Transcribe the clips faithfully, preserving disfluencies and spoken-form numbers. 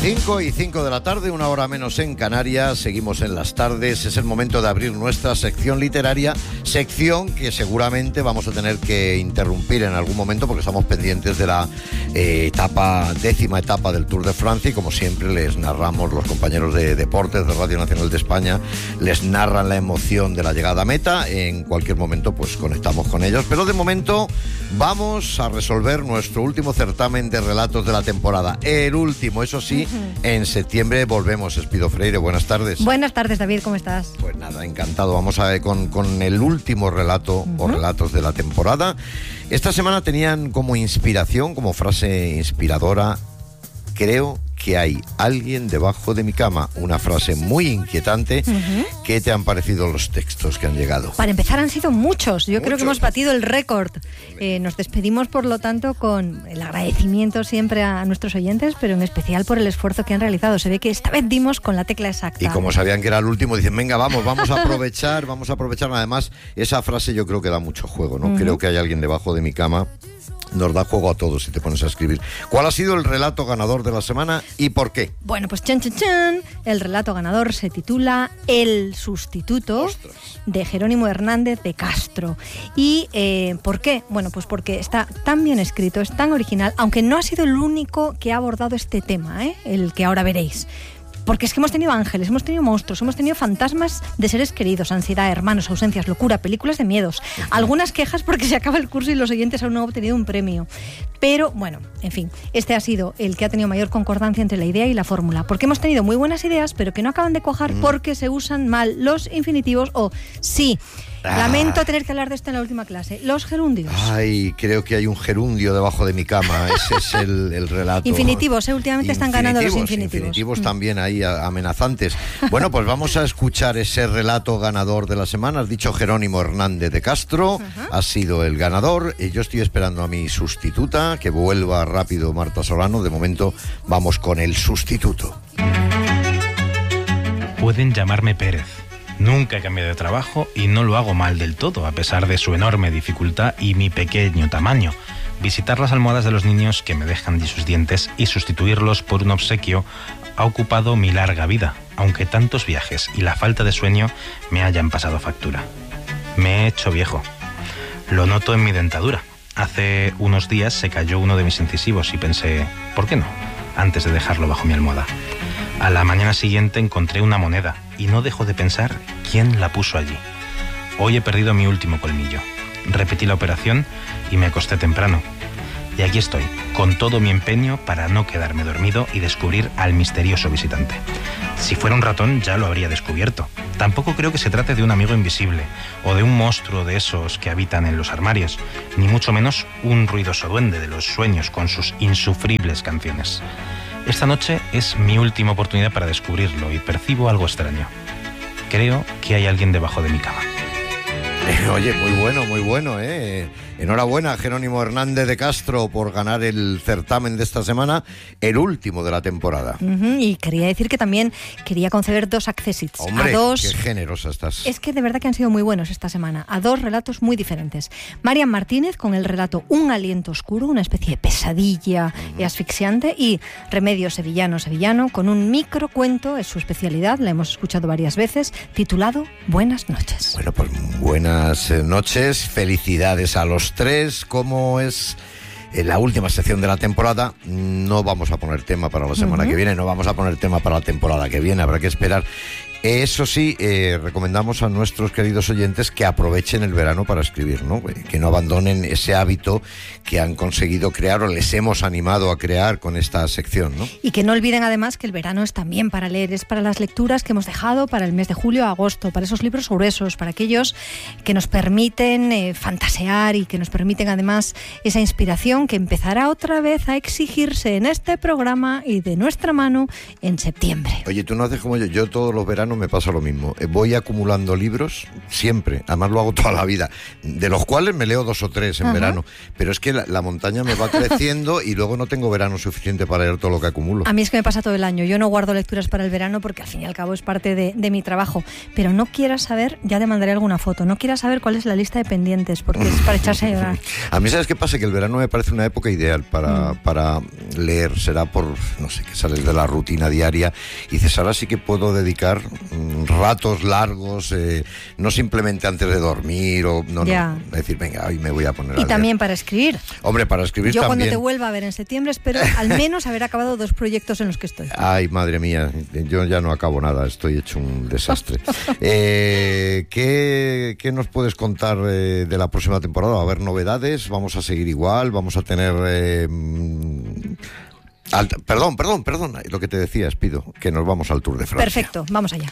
cinco y cinco de la tarde, una hora menos en Canarias, seguimos en las tardes, es el momento de abrir nuestra sección literaria, sección que seguramente vamos a tener que interrumpir en algún momento porque estamos pendientes de la eh, etapa, décima etapa del Tour de Francia y como siempre les narramos los compañeros de deportes de Radio Nacional de España, les narran la emoción de la llegada a meta, en cualquier momento pues conectamos con ellos, pero de momento vamos a resolver nuestro último certamen de relatos de la temporada, el último, eso sí. En septiembre volvemos. Espido Freire, buenas tardes. Buenas tardes, David, ¿cómo estás? Pues nada, encantado. Vamos a ver con, con el último relato uh-huh. o relatos de la temporada. Esta semana tenían como inspiración, como frase inspiradora, creo que hay alguien debajo de mi cama. Una frase muy inquietante. Uh-huh. ¿Qué te han parecido los textos que han llegado? Para empezar, han sido muchos. Yo muchos. creo que hemos batido el récord. Eh, nos despedimos, por lo tanto, con el agradecimiento siempre a nuestros oyentes, pero en especial por el esfuerzo que han realizado. Se ve que esta vez dimos con la tecla exacta. Y como sabían que era el último, dicen, venga, vamos, vamos a aprovechar, vamos a aprovechar. Además, esa frase yo creo que da mucho juego, ¿no? Uh-huh. Creo que hay alguien debajo de mi cama. Nos da juego a todos si te pones a escribir. ¿Cuál ha sido el relato ganador de la semana y por qué? Bueno, pues chan, chan, chan. El relato ganador se titula El sustituto. Ostras. De Jerónimo Hernández de Castro. ¿Y eh, por qué? Bueno, pues porque está tan bien escrito, es tan original, aunque no ha sido el único que ha abordado este tema, ¿eh? El que ahora veréis. Porque es que hemos tenido ángeles, hemos tenido monstruos, hemos tenido fantasmas de seres queridos, ansiedad, hermanos, ausencias, locura, películas de miedos. Algunas quejas porque se acaba el curso y los oyentes aún no han obtenido un premio. Pero, bueno, en fin, este ha sido el que ha tenido mayor concordancia entre la idea y la fórmula. Porque hemos tenido muy buenas ideas, pero que no acaban de cuajar mm. porque se usan mal los infinitivos o sí. Ah. Lamento tener que hablar de esto en la última clase. Los gerundios. Ay, creo que hay un gerundio debajo de mi cama. Ese es el, el relato. Infinitivos, ¿eh? Últimamente están ganando los infinitivos. Infinitivos mm. también ahí amenazantes. Bueno, pues vamos a escuchar ese relato ganador de la semana. Has dicho Jerónimo Hernández de Castro. Uh-huh. Ha sido el ganador. Yo estoy esperando a mi sustituta, que vuelva rápido Marta Solano. De momento vamos con el sustituto. Pueden llamarme Pérez. Nunca he cambiado de trabajo y no lo hago mal del todo, a pesar de su enorme dificultad y mi pequeño tamaño. Visitar las almohadas de los niños que me dejan sus dientes y sustituirlos por un obsequio ha ocupado mi larga vida, aunque tantos viajes y la falta de sueño me hayan pasado factura. Me he hecho viejo. Lo noto en mi dentadura. Hace unos días se cayó uno de mis incisivos y pensé, ¿por qué no?, antes de dejarlo bajo mi almohada. A la mañana siguiente encontré una moneda y no dejo de pensar quién la puso allí. Hoy he perdido mi último colmillo. Repetí la operación y me acosté temprano. Y aquí estoy, con todo mi empeño para no quedarme dormido y descubrir al misterioso visitante. Si fuera un ratón ya lo habría descubierto. Tampoco creo que se trate de un amigo invisible o de un monstruo de esos que habitan en los armarios, ni mucho menos un ruidoso duende de los sueños con sus insufribles canciones. Esta noche es mi última oportunidad para descubrirlo y percibo algo extraño. Creo que hay alguien debajo de mi cama. Oye, muy bueno, muy bueno, ¿eh? Enhorabuena, Jerónimo Hernández de Castro, por ganar el certamen de esta semana, el último de la temporada. Uh-huh, y quería decir que también quería conceder dos accesits. Hombre, a dos... qué generosa estás. Es que de verdad que han sido muy buenos esta semana, a dos relatos muy diferentes. Marian Martínez con el relato Un aliento oscuro, una especie de pesadilla uh-huh. y asfixiante, y Remedios Sevillano Sevillano con un microcuento, es su especialidad, la hemos escuchado varias veces, titulado Buenas noches. Bueno, pues buenas noches, felicidades a los tres. Como es en la última sección de la temporada, no vamos a poner tema para la semana uh-huh. que viene, no vamos a poner tema para la temporada que viene, habrá que esperar. Eso sí, eh, recomendamos a nuestros queridos oyentes que aprovechen el verano para escribir, ¿no? Que no abandonen ese hábito que han conseguido crear o les hemos animado a crear con esta sección, ¿no? Y que no olviden además que el verano es también para leer, es para las lecturas que hemos dejado para el mes de julio a agosto, para esos libros gruesos, para aquellos que nos permiten eh, fantasear y que nos permiten además esa inspiración que empezará otra vez a exigirse en este programa y de nuestra mano en septiembre. Oye, tú no haces como yo, yo todos los veranos verano me pasa lo mismo. Voy acumulando libros, siempre, además lo hago toda la vida, de los cuales me leo dos o tres en Ajá. verano, pero es que la, la montaña me va creciendo y luego no tengo verano suficiente para leer todo lo que acumulo. A mí es que me pasa todo el año, yo no guardo lecturas para el verano porque al fin y al cabo es parte de, de mi trabajo, pero no quieras saber, ya te mandaré alguna foto, no quieras saber cuál es la lista de pendientes, porque es para echarse a llorar. A mí, ¿sabes qué pasa? Que el verano me parece una época ideal para, mm. para leer, será por, no sé, que sales de la rutina diaria y dices, ahora sí que puedo dedicar mm, ratos largos, eh, no simplemente antes de dormir o no, ya. no, decir, venga, hoy me voy a poner y a leer. También para escribir. Hombre, para escribir Yo también. Cuando te vuelva a ver en septiembre espero al menos haber acabado dos proyectos en los que estoy. Ay, madre mía, yo ya no acabo nada, estoy hecho un desastre. eh, ¿qué, ¿Qué nos puedes contar eh, de la próxima temporada? ¿Va a haber novedades? ¿Vamos a seguir igual? ¿Vamos a tener... Eh, Al, perdón, perdón, perdón, lo que te decía, pido que nos vamos al Tour de Francia. Perfecto, vamos allá.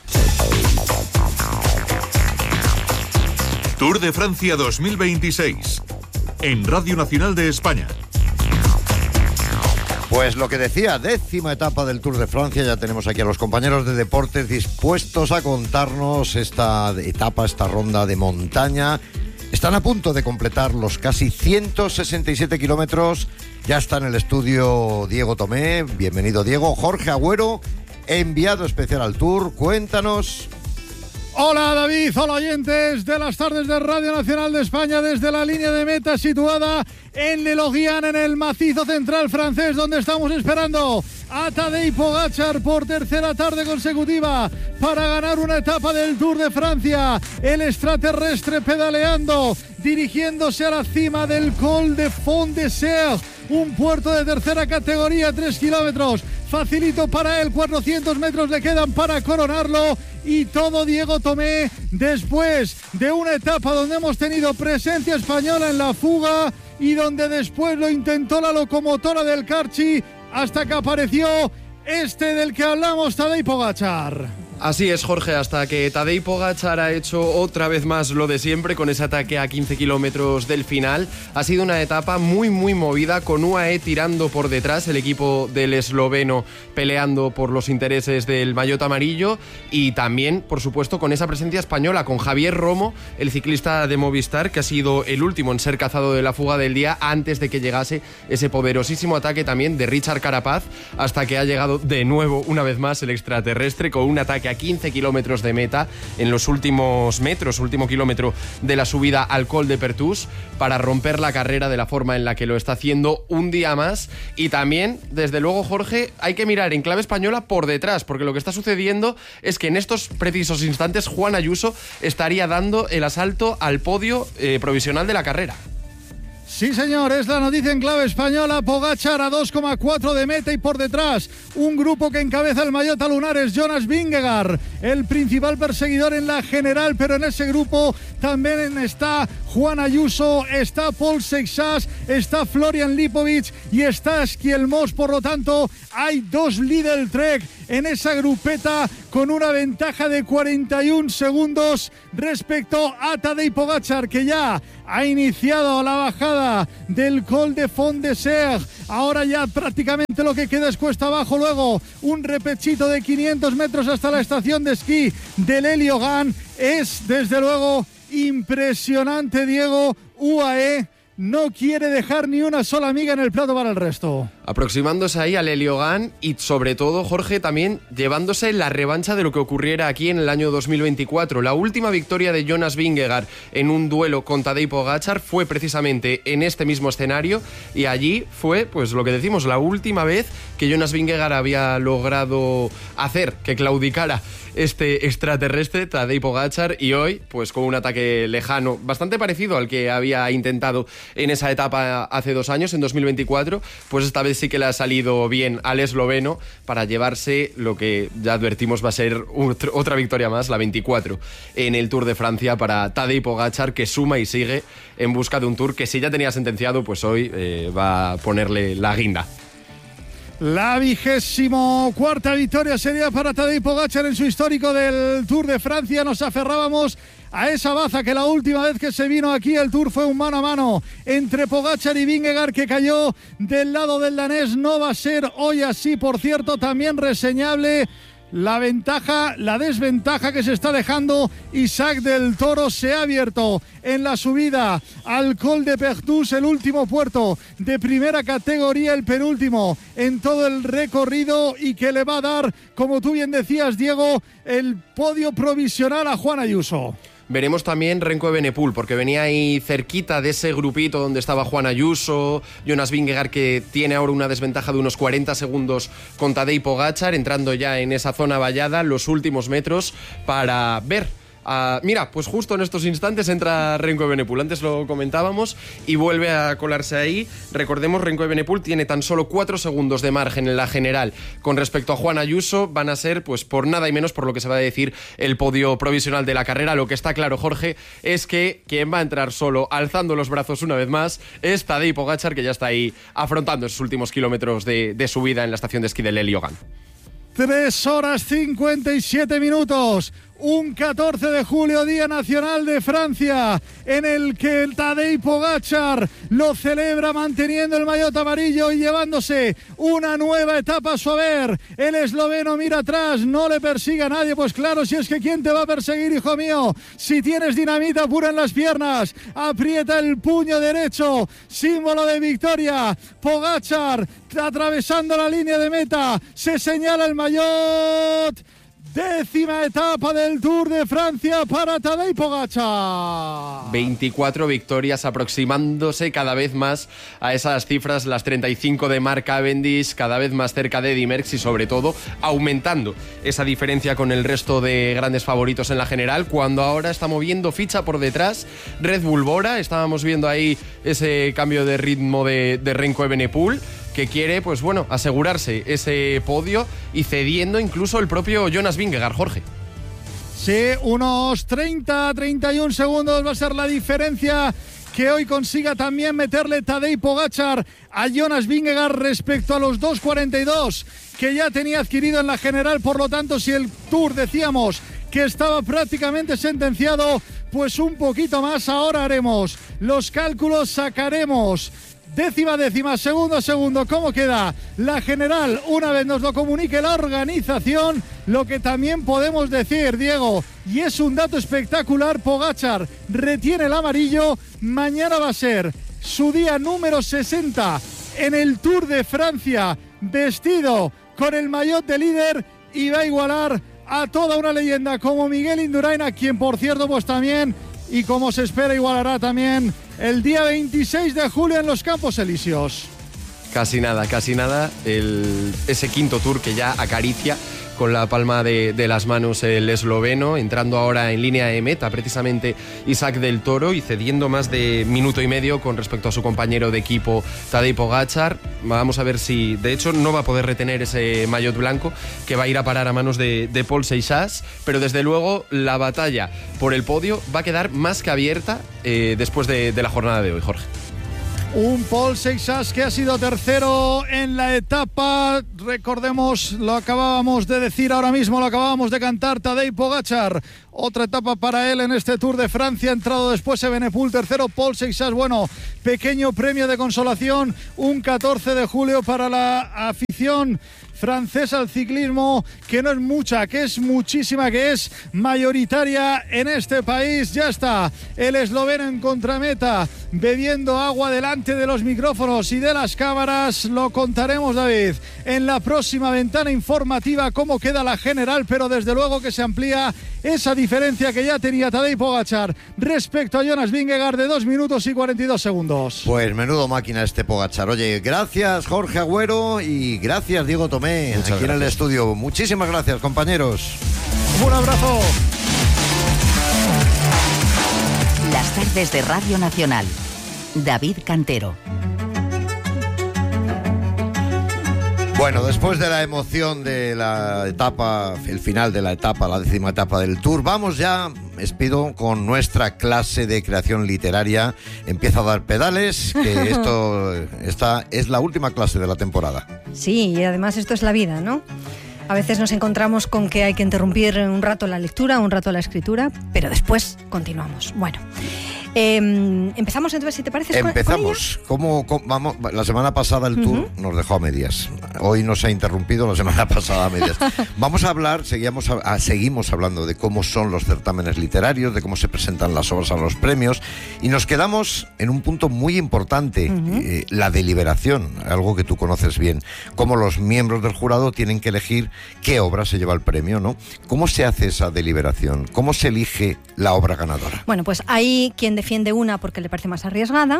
Tour de Francia dos mil veintiséis, en Radio Nacional de España. Pues lo que decía, décima etapa del Tour de Francia, ya tenemos aquí a los compañeros de deportes dispuestos a contarnos esta etapa, esta ronda de montaña. Están a punto de completar los casi ciento sesenta y siete kilómetros. Ya está en el estudio Diego Tomé. Bienvenido, Diego. Jorge Agüero, enviado especial al Tour. Cuéntanos. Hola, David. Hola, oyentes de las tardes de Radio Nacional de España, desde la línea de meta situada en Le Logian, en el macizo central francés, donde estamos esperando a Tadej Pogačar por tercera tarde consecutiva para ganar una etapa del Tour de Francia. El extraterrestre pedaleando, dirigiéndose a la cima del Col de Font de Serre, un puerto de tercera categoría, tres kilómetros. Facilito para él, cuatrocientos metros le quedan para coronarlo. Y todo Diego Tomé después de una etapa donde hemos tenido presencia española en la fuga y donde después lo intentó la locomotora del Carchi hasta que apareció este del que hablamos, Tadej Pogačar. Así es, Jorge, hasta que Tadej Pogačar ha hecho otra vez más lo de siempre con ese ataque a quince kilómetros del final. Ha sido una etapa muy muy movida, con U A E tirando por detrás, el equipo del esloveno peleando por los intereses del maillot amarillo, y también, por supuesto, con esa presencia española, con Javier Romo, el ciclista de Movistar, que ha sido el último en ser cazado de la fuga del día antes de que llegase ese poderosísimo ataque también de Richard Carapaz, hasta que ha llegado de nuevo, una vez más, el extraterrestre con un ataque a quince kilómetros de meta en los últimos metros, último kilómetro de la subida al Col de Pertús, para romper la carrera de la forma en la que lo está haciendo un día más. Y también, desde luego, Jorge, hay que mirar en clave española por detrás, porque lo que está sucediendo es que en estos precisos instantes Juan Ayuso estaría dando el asalto al podio eh, provisional de la carrera. Sí, señor, es la noticia en clave española. Pogačar a dos coma cuatro de meta y por detrás un grupo que encabeza el maillot a lunares, Jonas Vingegaard, el principal perseguidor en la general, pero en ese grupo también está Juan Ayuso, está Paul Seixas, está Florian Lipovic y está Skielmos. Por lo tanto, hay dos Lidl Trek en esa grupeta con una ventaja de cuarenta y un segundos respecto a Tadej Pogačar, que ya ha iniciado la bajada del Col de Font de Serre. Ahora ya prácticamente lo que queda es cuesta abajo, luego un repechito de quinientos metros hasta la estación de esquí del Le Logian. Es desde luego impresionante, Diego. U A E no quiere dejar ni una sola miga en el plato para el resto. Aproximándose ahí al Le Logian y, sobre todo, Jorge, también llevándose la revancha de lo que ocurriera aquí en el año dos mil veinticuatro. La última victoria de Jonas Vingegaard en un duelo con Tadej Pogačar fue precisamente en este mismo escenario, y allí fue, pues lo que decimos, la última vez que Jonas Vingegaard había logrado hacer que claudicara este extraterrestre Tadej Pogačar, y hoy, pues con un ataque lejano, bastante parecido al que había intentado en esa etapa hace dos años, en dos mil veinticuatro, pues esta vez sí que le ha salido bien al esloveno para llevarse lo que ya advertimos va a ser otra victoria más, la veinticuatro, en el Tour de Francia para Tadej Pogačar, que suma y sigue en busca de un Tour que, si ya tenía sentenciado, pues hoy eh, va a ponerle la guinda. La vigésimo cuarta victoria sería para Tadej Pogačar en su histórico del Tour de Francia. Nos aferrábamos a esa baza que la última vez que se vino aquí el Tour fue un mano a mano entre Pogačar y Vingegaard, que cayó del lado del danés. No va a ser hoy así, por cierto, también reseñable La ventaja, la desventaja que se está dejando Isaac del Toro se ha abierto en la subida al Col de Pertús, el último puerto de primera categoría, el penúltimo en todo el recorrido, y que le va a dar, como tú bien decías, Diego, el podio provisional a Juan Ayuso. Veremos también Renko Evenepoel, porque venía ahí cerquita de ese grupito donde estaba Juan Ayuso, Jonas Vingegaard, que tiene ahora una desventaja de unos cuarenta segundos con Tadej Pogačar, entrando ya en esa zona vallada, los últimos metros, para ver. Uh, mira, pues justo en estos instantes entra Renko Evenepoel, antes lo comentábamos, y vuelve a colarse ahí. Recordemos, Renko Evenepoel tiene tan solo cuatro segundos de margen en la general con respecto a Juan Ayuso. Van a ser, pues por nada y menos, por lo que se va a decir, el podio provisional de la carrera. Lo que está claro, Jorge, es que quien va a entrar solo, alzando los brazos una vez más, es Tadej Pogačar, que ya está ahí afrontando esos últimos kilómetros de, de subida en la estación de esquí de Leliogan. tres horas cincuenta y siete minutos. Un catorce de julio, Día Nacional de Francia, en el que el Tadej Pogačar lo celebra manteniendo el maillot amarillo y llevándose una nueva etapa a su haber. El esloveno mira atrás, no le persigue a nadie, pues claro, si es que ¿quién te va a perseguir, hijo mío? Si tienes dinamita pura en las piernas, aprieta el puño derecho, símbolo de victoria. Pogačar atravesando la línea de meta, se señala el maillot. Décima etapa del Tour de Francia para Tadej Pogačar. veinticuatro victorias, aproximándose cada vez más a esas cifras, las treinta y cinco de Mark Cavendish, cada vez más cerca de Eddy Merckx y sobre todo aumentando esa diferencia con el resto de grandes favoritos en la general, cuando ahora está moviendo ficha por detrás Red Bull Bora. Estábamos viendo ahí ese cambio de ritmo de, de Renko Evenepoel, que quiere, pues bueno, asegurarse ese podio y cediendo incluso el propio Jonas Vingegaard, Jorge. Sí, unos treinta a treinta y un segundos va a ser la diferencia que hoy consiga también meterle Tadej Pogačar a Jonas Vingegaard respecto a los dos cuarenta y dos que ya tenía adquirido en la general. Por lo tanto, si el Tour decíamos que estaba prácticamente sentenciado, pues un poquito más. Ahora haremos los cálculos, sacaremos décima, décima, segundo a segundo, ¿cómo queda la general? Una vez nos lo comunique la organización. Lo que también podemos decir, Diego, y es un dato espectacular, Pogačar retiene el amarillo. Mañana va a ser su día número sesenta en el Tour de Francia, vestido con el maillot de líder, y va a igualar a toda una leyenda como Miguel Indurain, a quien, por cierto, pues también, y como se espera, igualará también el día veintiséis de julio en los Campos Elíseos. Casi nada, casi nada. El, ese quinto Tour que ya acaricia con la palma de, de las manos el esloveno, entrando ahora en línea de meta precisamente Isaac del Toro y cediendo más de minuto y medio con respecto a su compañero de equipo Tadej Pogačar. Vamos a ver si, de hecho, no va a poder retener ese maillot blanco, que va a ir a parar a manos de, de Paul Seixas, pero desde luego la batalla por el podio va a quedar más que abierta eh, después de, de la jornada de hoy, Jorge. Un Paul Seixas que ha sido tercero en la etapa. Recordemos, lo acabábamos de decir ahora mismo, lo acabábamos de cantar, Tadej Pogačar. Otra etapa para él en este Tour de Francia. Ha entrado después Evenepoel, tercero Paul Seixas. Bueno, pequeño premio de consolación, un catorce de julio para la afición francesa al ciclismo, que no es mucha, que es muchísima, que es mayoritaria en este país. Ya está el esloveno en contrameta, bebiendo agua delante de los micrófonos y de las cámaras. Lo contaremos, David, en la próxima ventana informativa cómo queda la general, pero desde luego que se amplía esa diferencia que ya tenía Tadej Pogačar respecto a Jonas Vingegaard de dos minutos y cuarenta y dos segundos. Pues menudo máquina este Pogačar. Oye, gracias Jorge Agüero y gracias Diego Tomé. Muchas aquí gracias. En el estudio. Muchísimas gracias, compañeros. Un abrazo. Las tardes de Radio Nacional. David Cantero. Bueno, después de la emoción de la etapa, el final de la etapa, la décima etapa del Tour, vamos ya, Espido, con nuestra clase de creación literaria. Empieza a dar pedales, que esto esta es la última clase de la temporada. Sí, y además esto es la vida, ¿no? A veces nos encontramos con que hay que interrumpir un rato la lectura, un rato la escritura, pero después continuamos. Bueno, Eh, empezamos entonces, si te parece. Empezamos. ¿Con, ¿Cómo, cómo, vamos, la semana pasada el tour uh-huh. nos dejó a medias. Hoy nos ha interrumpido, la semana pasada a medias. Vamos a hablar, seguimos, a, seguimos hablando de cómo son los certámenes literarios, de cómo se presentan las obras a los premios, y nos quedamos en un punto muy importante, uh-huh. eh, la deliberación, algo que tú conoces bien, cómo los miembros del jurado tienen que elegir qué obra se lleva el premio, ¿no? ¿Cómo se hace esa deliberación? ¿Cómo se elige la obra ganadora? Bueno, pues hay quien defiende una porque le parece más arriesgada,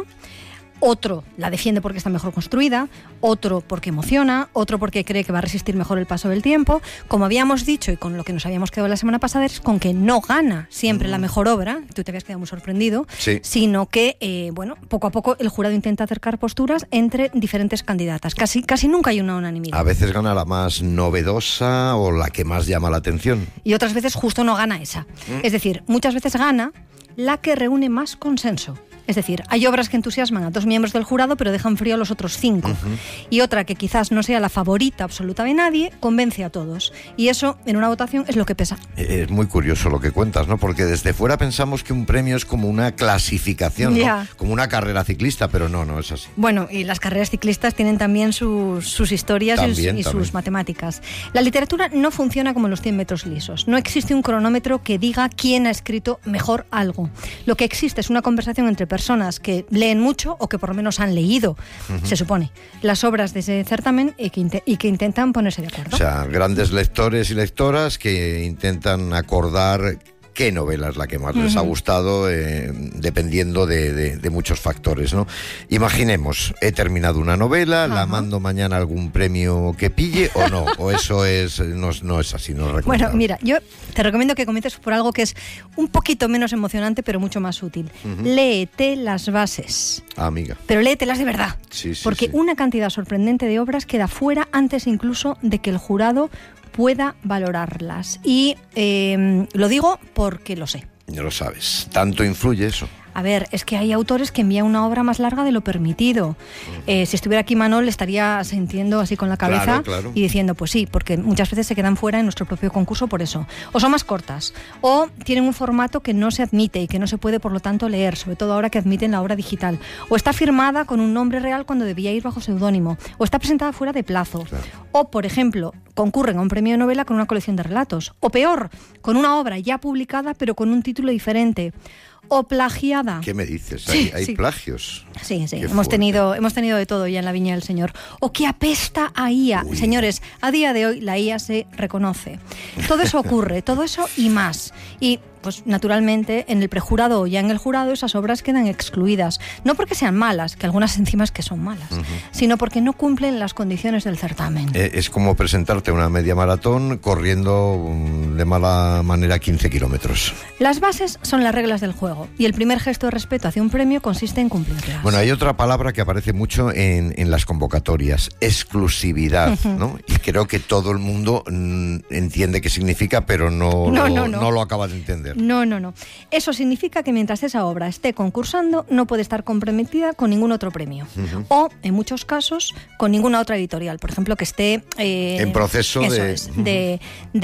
otro la defiende porque está mejor construida, otro porque emociona, otro porque cree que va a resistir mejor el paso del tiempo. Como habíamos dicho y con lo que nos habíamos quedado la semana pasada, es con que no gana siempre mm. la mejor obra, tú te habías quedado muy sorprendido, sí. sino que, eh, bueno, poco a poco el jurado intenta acercar posturas entre diferentes candidatas. Casi, casi nunca hay una unanimidad. A veces gana la más novedosa o la que más llama la atención. Y otras veces justo no gana esa. Mm. Es decir, muchas veces gana la que reúne más consenso. Es decir, hay obras que entusiasman a dos miembros del jurado pero dejan frío a los otros cinco. Uh-huh. Y otra que quizás no sea la favorita absoluta de nadie, convence a todos. Y eso, en una votación, es lo que pesa. Es muy curioso lo que cuentas, ¿no? Porque desde fuera pensamos que un premio es como una clasificación, ¿no? Yeah. Como una carrera ciclista, pero no, no es así. Bueno, y las carreras ciclistas tienen también sus, sus historias también, y, sus, y sus matemáticas. La literatura no funciona como los cien metros lisos. No existe un cronómetro que diga quién ha escrito mejor algo. Lo que existe es una conversación entre personas personas que leen mucho o que por lo menos han leído, uh-huh. se supone, las obras de ese certamen y que, inte- y que intentan ponerse de acuerdo. O sea, grandes lectores y lectoras que intentan acordar qué novela es la que más uh-huh. les ha gustado, eh, dependiendo de, de, de muchos factores, ¿no? Imaginemos, he terminado una novela, uh-huh. la mando mañana a algún premio que pille o no, o eso es no, no es así, no es recomendable. Bueno, mira, yo te recomiendo que comiences por algo que es un poquito menos emocionante, pero mucho más útil. Uh-huh. Léete las bases. Ah, amiga. Pero léetelas de verdad. Sí, sí, porque sí. una cantidad sorprendente de obras queda fuera antes incluso de que el jurado pueda valorarlas. Y eh, lo digo porque lo sé. Ya lo sabes. ¿Tanto influye eso? A ver, es que hay autores que envían una obra más larga de lo permitido. Uh-huh. Eh, si estuviera aquí Manol, estaría sintiendo así con la cabeza claro, claro. y diciendo, pues sí, porque muchas veces se quedan fuera en nuestro propio concurso por eso. O son más cortas, o tienen un formato que no se admite y que no se puede, por lo tanto, leer, sobre todo ahora que admiten la obra digital. O está firmada con un nombre real cuando debía ir bajo seudónimo. O está presentada fuera de plazo. Claro. O, por ejemplo, concurren a un premio de novela con una colección de relatos. O peor, con una obra ya publicada pero con un título diferente. O plagiada. ¿Qué me dices? Sí, ¿Hay, hay sí. plagios? Sí, sí. Qué Hemos tenido, fuerte. hemos tenido de todo ya en la Viña del Señor. O que apesta a I A. Uy. Señores, a día de hoy la I A se reconoce. Todo eso ocurre, todo eso y más. Y pues naturalmente en el prejurado o ya en el jurado esas obras quedan excluidas. No porque sean malas, que algunas encima es que son malas, uh-huh. sino porque no cumplen las condiciones del certamen. Eh, es como presentarte una media maratón corriendo um, de mala manera quince kilómetros. Las bases son las reglas del juego y el primer gesto de respeto hacia un premio consiste en cumplirlas. Bueno, hay otra palabra que aparece mucho en, en las convocatorias, exclusividad, uh-huh. ¿no? Y creo que todo el mundo mm, entiende qué significa, pero no, no, lo, no, no. no lo acaba de entender. No, no, no. Eso significa que mientras esa obra esté concursando, no puede estar comprometida con ningún otro premio. Uh-huh. O, en muchos casos, con ninguna otra editorial. Por ejemplo, que esté... Eh, en proceso eso de... Es, de,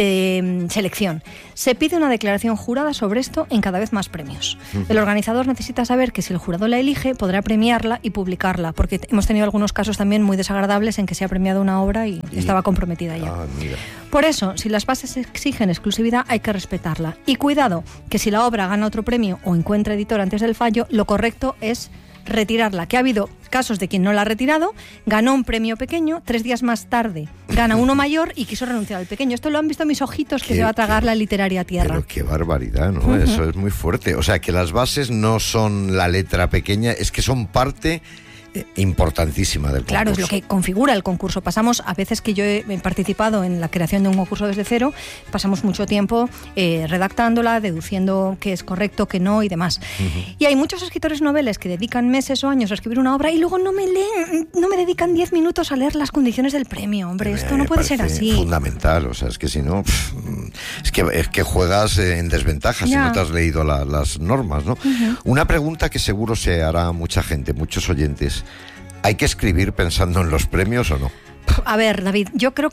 de selección. Se pide una declaración jurada sobre esto en cada vez más premios. Uh-huh. El organizador necesita saber que si el jurado la elige, podrá premiarla y publicarla. Porque hemos tenido algunos casos también muy desagradables en que se ha premiado una obra y, y... estaba comprometida ya. Ah, mira. Por eso, si las bases exigen exclusividad, hay que respetarla. Y cuidado, que si la obra gana otro premio o encuentra editor antes del fallo, lo correcto es retirarla. Que ha habido casos de quien no la ha retirado, ganó un premio pequeño, tres días más tarde gana uno mayor y quiso renunciar al pequeño. Esto lo han visto mis ojitos, que qué, se va a tragar qué, la literaria tierra. Pero qué barbaridad, ¿no? Uh-huh. Eso es muy fuerte. O sea, que las bases no son la letra pequeña, es que son parte... importantísima del concurso. Claro, es lo que configura el concurso. Pasamos, a veces que yo he participado en la creación de un concurso desde cero, pasamos mucho tiempo eh, redactándola, deduciendo qué es correcto, qué no y demás. Uh-huh. Y hay muchos escritores noveles que dedican meses o años a escribir una obra y luego no me leen, no me dedican diez minutos a leer las condiciones del premio. Hombre, me, esto no puede ser así. Fundamental, o sea, es que si no, pff, es que es que juegas en desventaja ya. Si no te has leído la, las normas, ¿no? Uh-huh. Una pregunta que seguro se hará mucha gente, muchos oyentes. ¿Hay que escribir pensando en los premios o no? A ver, David, yo creo que no.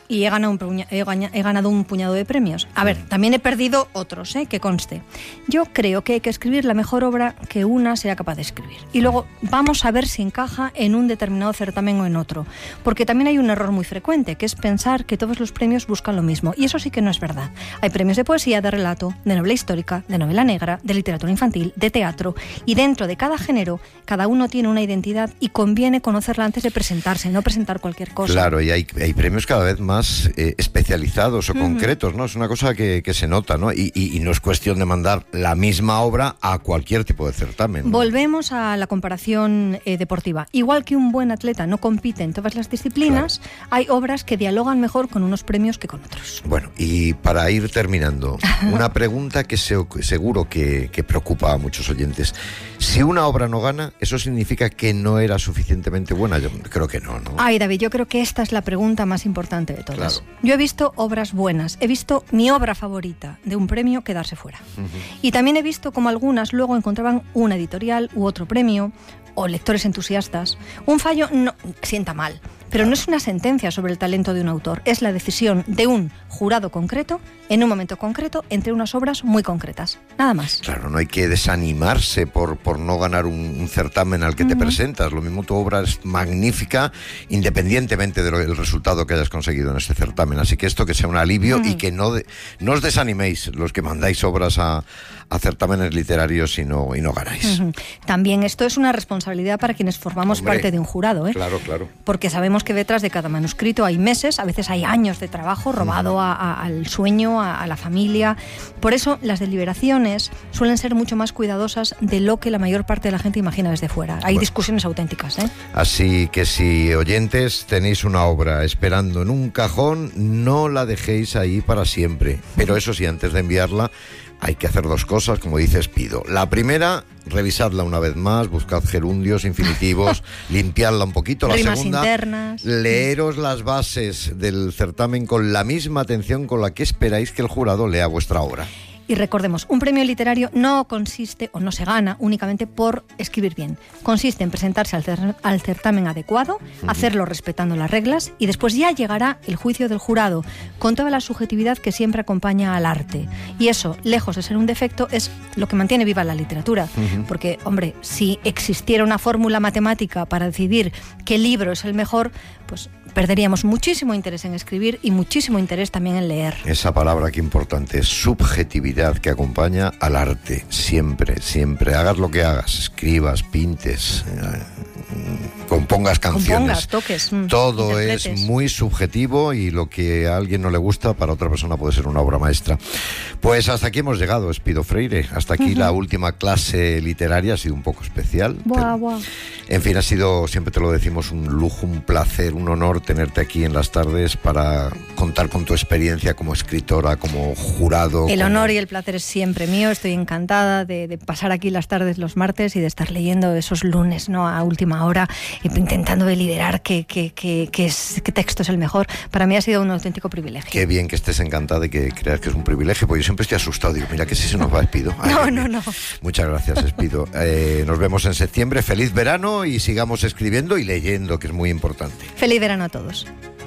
Y he ganado, un puña, he, gaña, he ganado un puñado de premios. A ver, también he perdido otros, ¿eh? Que conste. Yo creo que hay que escribir la mejor obra que una sea capaz de escribir. Y luego vamos a ver si encaja en un determinado certamen o en otro. Porque también hay un error muy frecuente, que es pensar que todos los premios buscan lo mismo. Y eso sí que no es verdad. Hay premios de poesía, de relato, de novela histórica, de novela negra, de literatura infantil, de teatro. Y dentro de cada género, cada uno tiene una identidad y conviene conocerla antes de presentarse, no presentar cualquier cosa. Claro, y hay, hay premios cada vez más Eh, especializados o uh-huh. concretos, ¿no? Es una cosa que, que se nota, ¿no? Y, y, y no es cuestión de mandar la misma obra a cualquier tipo de certamen, ¿no? Volvemos a la comparación eh, deportiva. Igual que un buen atleta no compite en todas las disciplinas, claro. hay obras que dialogan mejor con unos premios que con otros. Bueno, y para ir terminando, una pregunta que se, seguro que, que preocupa a muchos oyentes. Si una obra no gana, ¿eso significa que no era suficientemente buena? Yo creo que no, ¿no? Ay, David, yo creo que esta es la pregunta más importante de todas. Claro. Yo he visto obras buenas, he visto mi obra favorita de un premio quedarse fuera. Uh-huh. Y también he visto como algunas luego encontraban una editorial u otro premio, o lectores entusiastas. Un fallo no sienta mal, pero no es una sentencia sobre el talento de un autor, es la decisión de un jurado concreto, en un momento concreto, entre unas obras muy concretas. Nada más. Claro, no hay que desanimarse por, por no ganar un, un certamen al que uh-huh. te presentas. Lo mismo, tu obra es magnífica, independientemente del de resultado que hayas conseguido en este certamen. Así que esto que sea un alivio uh-huh. y que no, de, no os desaniméis los que mandáis obras a, a certámenes literarios y no, y no ganáis. Uh-huh. También esto es una responsabilidad para quienes formamos Hombre, parte de un jurado, ¿eh? Claro, claro. Porque sabemos que detrás de cada manuscrito hay meses, a veces hay años de trabajo robado a, a, al sueño, a, a la familia. Por eso las deliberaciones suelen ser mucho más cuidadosas de lo que la mayor parte de la gente imagina desde fuera. Hay bueno. discusiones auténticas, ¿eh? Así que si, oyentes, tenéis una obra esperando en un cajón, no la dejéis ahí para siempre. Pero eso sí, antes de enviarla, hay que hacer dos cosas, como dices, Pido. La primera, revisadla una vez más, buscad gerundios, infinitivos, limpiadla un poquito. La Rimas segunda, internas. leeros las bases del certamen con la misma atención con la que esperáis que el jurado lea vuestra obra. Y recordemos, un premio literario no consiste o no se gana únicamente por escribir bien. Consiste en presentarse al, cer- al certamen adecuado, uh-huh. hacerlo respetando las reglas y después ya llegará el juicio del jurado con toda la subjetividad que siempre acompaña al arte. Y eso, lejos de ser un defecto, es lo que mantiene viva la literatura. Uh-huh. Porque, hombre, si existiera una fórmula matemática para decidir qué libro es el mejor, pues perderíamos muchísimo interés en escribir y muchísimo interés también en leer. Esa palabra que importante es subjetividad, que acompaña al arte, siempre, siempre. Hagas lo que hagas, escribas, pintes, eh, compongas canciones. Compongas, toques, mm, todo es muy subjetivo y lo que a alguien no le gusta, para otra persona puede ser una obra maestra. Pues hasta aquí hemos llegado, Espido Freire. Hasta aquí uh-huh. la última clase literaria, ha sido un poco especial. Buah, buah. En fin, ha sido, siempre te lo decimos, un lujo, un placer, un honor tenerte aquí en las tardes para contar con tu experiencia como escritora, como jurado. El como... honor y el placer es siempre mío. Estoy encantada de, de pasar aquí las tardes los martes y de estar leyendo esos lunes, ¿no?, a última hora, intentando deliberar qué, qué, qué, qué, es, qué texto es el mejor. Para mí ha sido un auténtico privilegio. Qué bien que estés encantada y que creas que es un privilegio, porque yo siempre estoy asustado. Digo, mira que si se nos va Espido. Ay, no, no, no. Muchas gracias, Espido. Eh, nos vemos en septiembre. Feliz verano y sigamos escribiendo y leyendo, que es muy importante. Feliz verano a todos.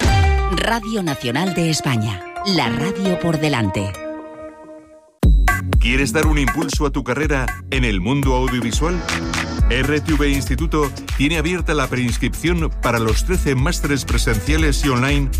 Radio Nacional de España. La radio por delante. ¿Quieres dar un impulso a tu carrera en el mundo audiovisual? R T V Instituto tiene abierta la preinscripción para los trece másteres presenciales y online